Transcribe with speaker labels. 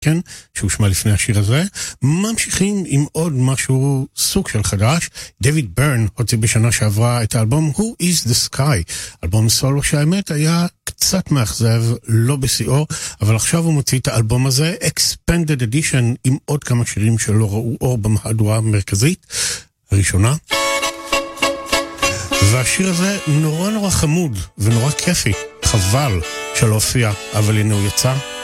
Speaker 1: כן, שהושמע לפני השיר הזה. ממשיכים עם עוד משהו סוג של חדש. דויד ברן הוציא בשנה שעברה את האלבום Who is the Sky, אלבום סולו שהאמת היה קצת מאכזב, לא בשיאו, אבל עכשיו הוא מוציא את האלבום הזה Expanded Edition עם עוד כמה שירים שלא ראו אור במהדורה המרכזית הראשונה. והשיר הזה נורא נורא חמוד ונורא כיפי, חבל שלא הופיע, אבל הנה הוא יצא.